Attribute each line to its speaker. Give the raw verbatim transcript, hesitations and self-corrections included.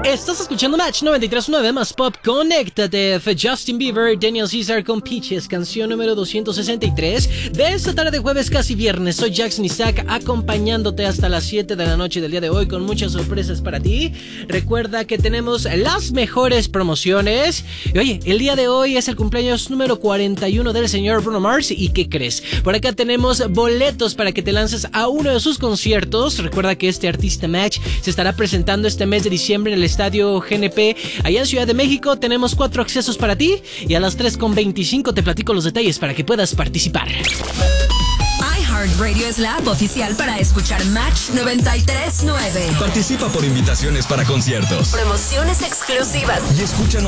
Speaker 1: Estás escuchando Match noventa y tres punto nueve más Pop. Conéctate. Justin Bieber, Daniel Caesar con Peaches, canción número doscientos sesenta y tres de esta tarde de jueves, casi viernes. Soy Jackson Isaac, acompañándote hasta las siete de la noche del día de hoy con muchas sorpresas para ti. Recuerda que tenemos las mejores promociones. Y oye, el día de hoy es el cumpleaños número cuarenta y uno del señor Bruno Mars. ¿Y qué crees? Por acá tenemos boletos para que te lances a uno de sus conciertos. Recuerda que este artista Match se estará presentando este mes de diciembre en el estadio G N P allá en Ciudad de México. Tenemos cuatro accesos para ti y a las tres con veinticinco te platico los detalles para que puedas participar.
Speaker 2: iHeartRadio es la app oficial para escuchar Match noventa y tres punto nueve.
Speaker 3: Participa por invitaciones para conciertos,
Speaker 2: promociones exclusivas
Speaker 3: y escucha